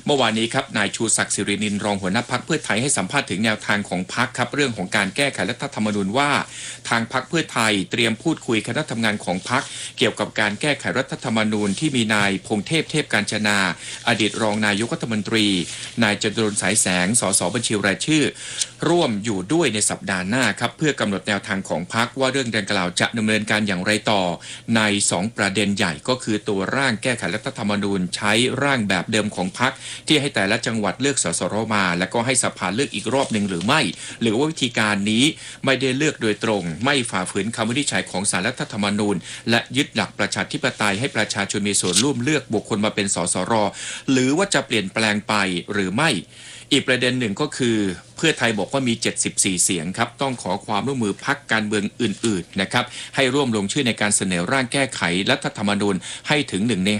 เมื่อวานนี้ครับนายชูศักดิ์สิรินินรองหัวหน้าพรรคเพื่อไทยให้สัมภาษณ์ถึงแนวทางของพรรคครับเรื่องของการแก้ไขรัฐธรรมนูญว่าทางพรรคเพื่อไทยเตรียมพูดคุยคณะทำงานของพรรคเกี่ยวกับการแก้ไขรัฐธรรมนูญที่มีนายพงเทพเทพกาญจนาอดีตรองนายกรัฐมนตรีนายจตุรนต์ฉายแสงสสบัญชีรายชื่อร่วมอยู่ด้วยในสัปดาห์หน้าครับเพื่อกำหนดแนวทางของพรรคว่าเรื่องดังกล่าวจะดำเนินการอย่างไรต่อใน2ประเด็นใหญ่ก็คือตัวร่างแก้ไขรัฐธรรมนูญใช้ร่างแบบเดิมของพรรคที่ให้แต่ละจังหวัดเลือกสสรมาแล้วก็ให้สภาเลือกอีกรอบหนึ่งหรือไม่หรือว่าวิธีการนี้ไม่ได้เลือกโดยตรงไม่ฝ่าฝืนคำวินิจฉัยของศาลรัฐธรรมนูญและยึดหลักประชาธิปไตยให้ประชาชนมีส่วนร่วมเลือกบุคคลมาเป็นสสรหรือว่าจะเปลี่ยนแปลงไปหรือไม่อีกประเด็นหนึ่งก็คือเพื่อไทยบอกว่ามี74เสียงครับต้องขอความร่วมมือพรรคการเมืองอื่นๆนะครับให้ร่วมลงชื่อในการเสนอร่างแก้ไขรัฐธรรมนูญให้ถึง1 ใน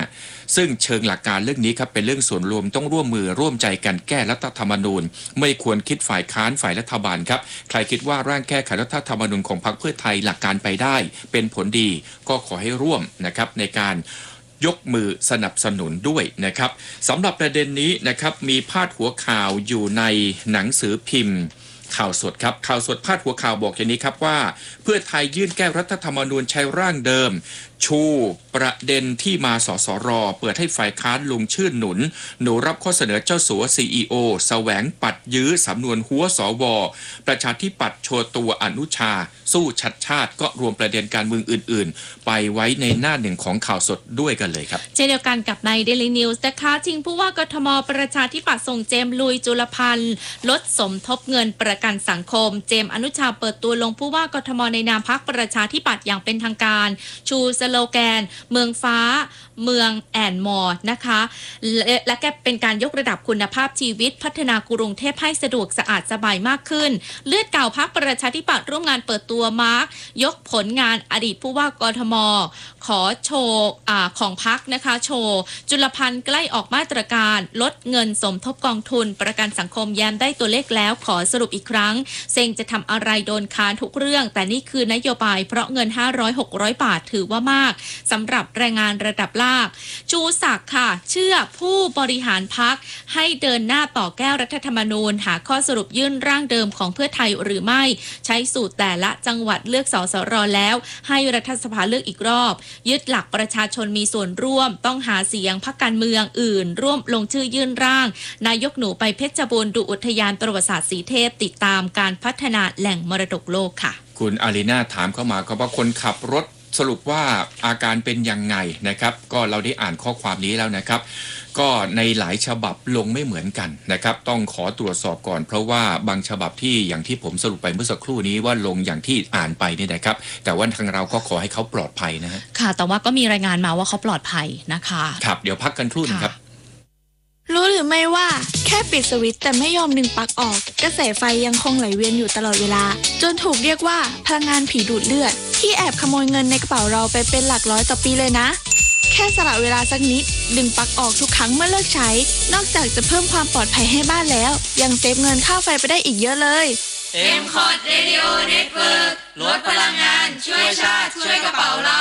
5ซึ่งเชิงหลักการเรื่องนี้ครับเป็นเรื่องส่วนรวมต้องร่วมมือร่วมใจกันแก้รัฐธรรมนูญไม่ควรคิดฝ่ายค้านฝ่ายรัฐบาลครับใครคิดว่าร่างแก้ไขรัฐธรรมนูญของพรรคเพื่อไทยหลักการไปได้เป็นผลดีก็ขอให้ร่วมนะครับในการยกมือสนับสนุนด้วยนะครับสำหรับประเด็นนี้นะครับมีพาดหัวข่าวอยู่ในหนังสือพิมพ์ข่าวสดครับข่าวสดพาดหัวข่าวบอกอย่างนี้ครับว่าเพื่อไทยยื่นแก้รัฐธรรมนูญใช้ร่างเดิมชูประเด็นที่มาสสรเปิดให้ฝ่ายค้านลงชื่อหนูรับข้อเสนอเจ้าสัว CEO แสวงปัดยื้อสำนวนหัวสวประชาธิปัตย์โชว์ตัวอนุชาสู้ชัดชาติก็รวมประเด็นการเมืองอื่นๆไปไว้ในหน้าหนึ่งของข่าวสดด้วยกันเลยครับเช่นเดียวกันกับใน Daily News นะคะชิงผู้ว่ากทมประชาธิปัตย์ส่งเจมส์ลุยจุลพันธ์ลดสมทบเงินประกันสังคมเจมส์อนุชาเปิดตัวลงผู้ว่ากทมในนามพรรคประชาธิปัตย์อย่างเป็นทางการชูสโลแกนเมืองฟ้าเมืองแอนมอร์นะคะและก็เป็นการยกระดับคุณภาพชีวิตพัฒนากรุงเทพให้สะดวกสะอาดสบายมากขึ้นเลือดเก่าพรรคประชาธิปัตย์ร่วมงานเปิดตัวมาร์คยกผลงานอดีตผู้ว่ากทมขอโชว์ของพรรคนะคะโชว์จุลพันธ์ใกล้ออกมาตรการลดเงินสมทบกองทุนประกันสังคมแย้มได้ตัวเลขแล้วขอสรุปอีกครั้งเซ็งจะทำอะไรโดนค้านทุกเรื่องแต่นี่คือนโยบายเพราะเงิน500-600 บาทถือว่ามากสำหรับแรงงานระดับล่างชูศักดิ์ค่ะเชื่อผู้บริหารพรรคให้เดินหน้าต่อแก้รัฐธรรมนูญหาข้อสรุปยื่นร่างเดิมของเพื่อไทยหรือไม่ใช้สูตรแต่ละจังหวัดเลือกสสรแล้วให้รัฐสภาเลือกอีกรอบยึดหลักประชาชนมีส่วนร่วมต้องหาเสียงพรรคการเมืองอื่นร่วมลงชื่อยื่นร่างนายกหนูไปเพชรบูรณ์ดูอุทยานประวัติศาสตร์สีเทพติดตามการพัฒนาแหล่งมรดกโลกค่ะคุณอารีนาถามเข้ามาครับว่าคนขับรถสรุปว่าอาการเป็นยังไงนะครับก็เราได้อ่านข้อความนี้แล้วนะครับก็ในหลายฉบับลงไม่เหมือนกันนะครับต้องขอตรวจสอบก่อนเพราะว่าบางฉบับที่อย่างที่ผมสรุปไปเมื่อสักครู่นี้ว่าลงอย่างที่อ่านไปนี่นะครับแต่ว่าทางเราก็ขอให้เขาปลอดภัยนะฮะค่ะแต่ว่าก็มีรายงานมาว่าเขาปลอดภัยนะคะครับเดี๋ยวพักกันครู่นึงครับรู้หรือไม่ว่าแค่ปิดสวิตช์แต่ไม่ยอมดึงปลั๊กออกกระแสไฟยังคงไหลเวียนอยู่ตลอดเวลาจนถูกเรียกว่าพลังงานผีดูดเลือดที่แอบขโมยเงินในกระเป๋าเราไปเป็นหลักร้อยต่อปีเลยนะแค่สละเวลาสักนิดดึงปลั๊กออกทุกครั้งเมื่อเลิกใช้นอกจากจะเพิ่มความปลอดภัยให้บ้านแล้วยังเซฟเงินค่าไฟไปได้อีกเยอะเลย M-Cot Radio Network ลดพลังงานช่วยชาติช่วยกระเป๋าเรา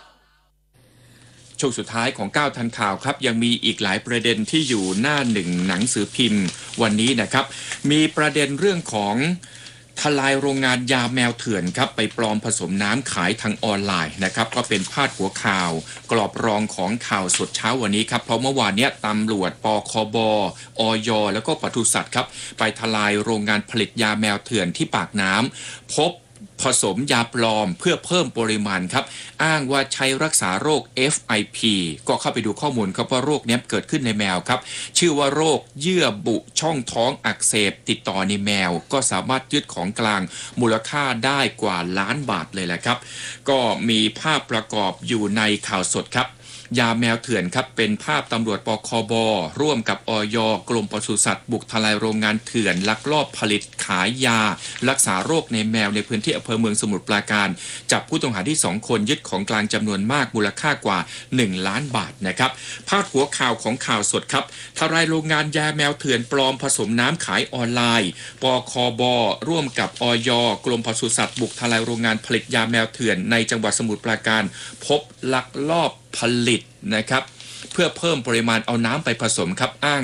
ช่วงสุดท้ายของ9ทันข่าวครับยังมีอีกหลายประเด็นที่อยู่หน้าหนึ่งหนังสือพิมพ์วันนี้นะครับมีประเด็นเรื่องของทลายโรงงานยาแมวเถื่อนครับไปปลอมผสมน้ำขายทางออนไลน์นะครับก็เป็นพาดหัวข่าวกรอบรองของข่าวสดเช้าวันนี้ครับเพราะเมื่อวานนี้ตำรวจปคบอย.แล้วก็ปศุสัตว์ครับไปทลายโรงงานผลิตยาแมวเถื่อนที่ปากน้ำพบผสมยาปลอมเพื่อเพิ่มปริมาณครับอ้างว่าใช้รักษาโรค FIP ก็เข้าไปดูข้อมูลครับว่าโรคนี้เกิดขึ้นในแมวครับชื่อว่าโรคเยื่อบุช่องท้องอักเสบติดต่อในแมวก็สามารถยึดของกลางมูลค่าได้กว่าล้านบาทเลยแหละครับก็มีภาพประกอบอยู่ในข่าวสดครับยาแมวเถื่อนครับเป็นภาพตำรวจปคบร่วมกับอย.กรมปศุสัตว์บุกทลายโรงงานเถื่อนลักลอบผลิตขายยารักษาโรคในแมวในพื้นที่อำเภอเมืองสมุทรปราการจับผู้ต้องหาที่2คนยึดของกลางจำนวนมากมูลค่ากว่า1 ล้านบาทนะครับพาดหัวข่าวของข่าวสดครับทลายโรงงานยาแมวเถื่อนปลอมผสมน้ำขายออนไลน์ปคบร่วมกับอย.กรมปศุสัตว์บุกทลายโรงงานผลิตยาแมวเถื่อนในจังหวัดสมุทรปราการพบลักลอบผลิตนะครับเพื่อเพิ่มปริมาณเอาน้ำไปผสมครับอ้าง